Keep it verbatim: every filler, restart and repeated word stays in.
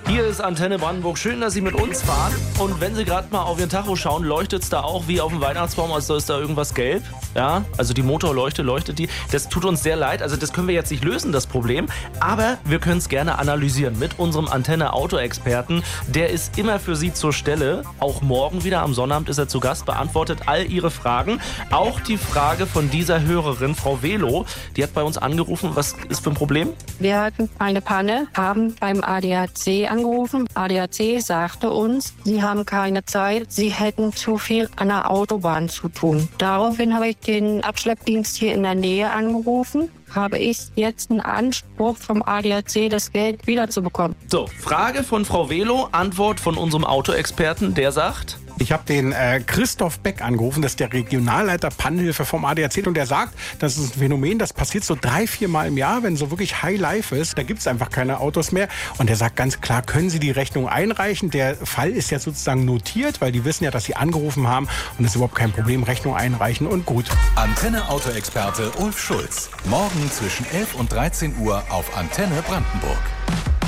Hier ist Antenne Brandenburg. Schön, dass Sie mit uns fahren. Und wenn Sie gerade mal auf Ihren Tacho schauen, leuchtet es da auch wie auf dem Weihnachtsbaum, als ist da irgendwas gelb. Ja, also die Motorleuchte leuchtet die. Das tut uns sehr leid. Also das können wir jetzt nicht lösen, das Problem. Aber wir können es gerne analysieren mit unserem Antenne-Auto-Experten. Der ist immer für Sie zur Stelle. Auch morgen wieder am Sonnabend ist er zu Gast, beantwortet all Ihre Fragen. Auch die Frage von dieser Hörerin, Frau Velo, die hat bei uns angerufen. Was ist für ein Problem? Wir hatten eine Panne, haben beim A D A C angerufen. A D A C sagte uns, sie haben keine Zeit, sie hätten zu viel an der Autobahn zu tun. Daraufhin habe ich den Abschleppdienst hier in der Nähe angerufen. Habe ich jetzt einen Anspruch vom A D A C, das Geld wiederzubekommen. So, Frage von Frau Velo, Antwort von unserem Autoexperten, der sagt... Ich habe den äh, Christoph Beck angerufen, das ist der Regionalleiter Pannenhilfe vom A D A C, und der sagt, das ist ein Phänomen, das passiert so drei, vier Mal im Jahr, wenn so wirklich High Life ist. Da gibt es einfach keine Autos mehr. Und der sagt ganz klar, können Sie die Rechnung einreichen? Der Fall ist ja sozusagen notiert, weil die wissen ja, dass Sie angerufen haben, und es ist überhaupt kein Problem. Rechnung einreichen und gut. Antenne Autoexperte Ulf Schulz. Morgen zwischen elf und dreizehn Uhr auf Antenne Brandenburg.